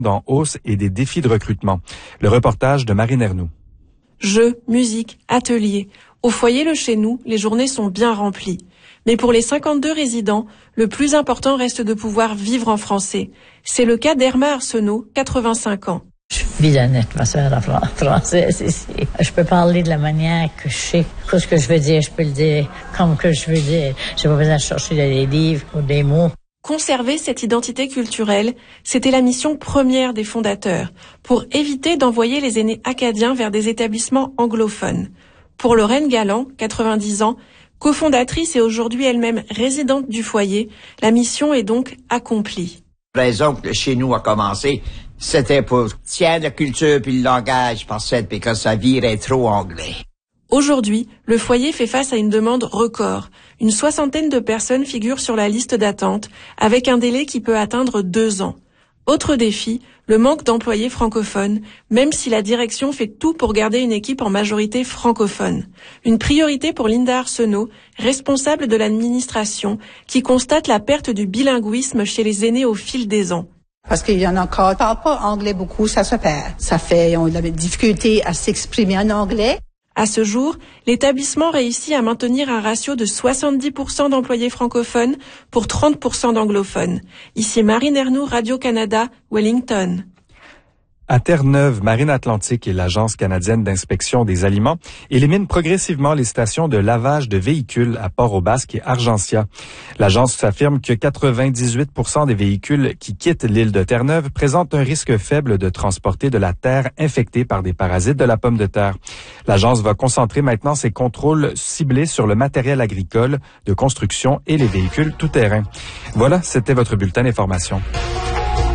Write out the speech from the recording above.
en hausse et des défis de recrutement. Le reportage de Marine Ernoux. Jeux, musique, ateliers. Au foyer Le Chez Nous, les journées sont bien remplies. Mais pour les 52 résidents, le plus important reste de pouvoir vivre en français. C'est le cas d'Herma Arsenault, 85 ans. Je vis d'une atmosphère française ici. Je peux parler de la manière que je sais. Ce que je veux dire, je peux le dire comme que je veux dire. J'ai pas besoin de chercher des livres ou des mots. Conserver cette identité culturelle, c'était la mission première des fondateurs, pour éviter d'envoyer les aînés acadiens vers des établissements anglophones. Pour Lorraine Galland, 90 ans, cofondatrice et aujourd'hui elle-même résidente du foyer, la mission est donc accomplie. La raison que Chez Nous a commencé, c'était pour tirer la culture puis le langage parfait, puis que ça virait trop anglais. Aujourd'hui, le foyer fait face à une demande record. Une 60aine de personnes figurent sur la liste d'attente, avec un délai qui peut atteindre 2 ans. Autre défi, le manque d'employés francophones, même si la direction fait tout pour garder une équipe en majorité francophone. Une priorité pour Linda Arsenault, responsable de l'administration, qui constate la perte du bilinguisme chez les aînés au fil des ans. Parce qu'il y en a encore qui parlent pas anglais beaucoup, ça se perd. On a de la difficulté à s'exprimer en anglais. À ce jour, l'établissement réussit à maintenir un ratio de 70% d'employés francophones pour 30% d'anglophones. Ici Marine Ernoux, Radio-Canada, Wellington. À Terre-Neuve, Marine Atlantique et l'Agence canadienne d'inspection des aliments éliminent progressivement les stations de lavage de véhicules à Port-au-Basque et Argentia. L'agence affirme que 98% des véhicules qui quittent l'île de Terre-Neuve présentent un risque faible de transporter de la terre infectée par des parasites de la pomme de terre. L'agence va concentrer maintenant ses contrôles ciblés sur le matériel agricole, de construction et les véhicules tout-terrain. Voilà, c'était votre bulletin d'information.